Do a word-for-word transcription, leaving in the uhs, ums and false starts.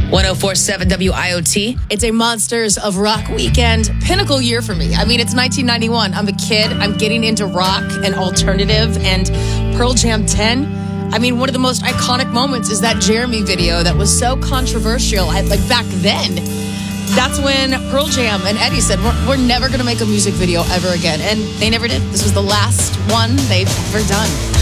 one oh four point seven W I O T. It's a Monsters of Rock weekend. Pinnacle year for me. I mean, it's nineteen ninety-one. I'm a kid. I'm getting into rock and alternative and Pearl Jam ten. I mean, one of the most iconic moments is that Jeremy video that was so controversial. I, like back then, that's when Pearl Jam and Eddie said, we're, we're never going to make a music video ever again. And they never did. This was the last one they've ever done.